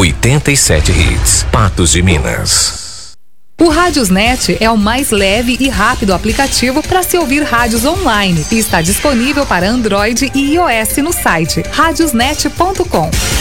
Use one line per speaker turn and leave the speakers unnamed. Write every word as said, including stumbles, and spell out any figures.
oitenta e sete Hits, Patos de Minas.
O Radiosnet é o mais leve e rápido aplicativo para se ouvir rádios online e está disponível para Android e iOS no site radiosnet ponto com.